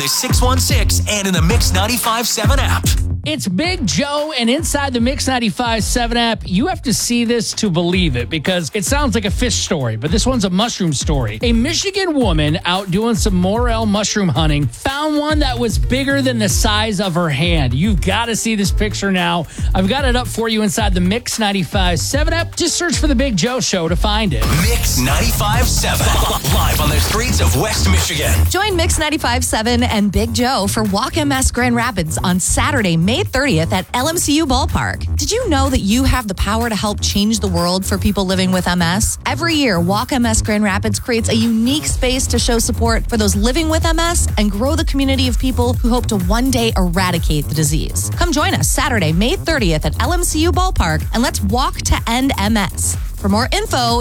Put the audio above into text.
The 616 and in the Mix 95.7 app. It's Big Joe, and inside the Mix 95.7 app, you have to see this to believe it because it sounds like a fish story, but this one's a mushroom story. A Michigan woman out doing some morel mushroom hunting found one that was bigger than the size of her hand. You've got to see this picture now. I've got it up for you inside the Mix 95.7 app. Just search for the Big Joe Show to find it. Mix 95.7, live on the streets of West Michigan. Join Mix 95.7 and Big Joe for Walk MS Grand Rapids on Saturday, May 30th at LMCU Ballpark. Did you know that you have the power to help change the world for people living with MS? Every year, Walk MS Grand Rapids creates a unique space to show support for those living with MS and grow the community of people who hope to one day eradicate the disease. Come join us Saturday, May 30th at LMCU Ballpark, and let's walk to end MS. For more info,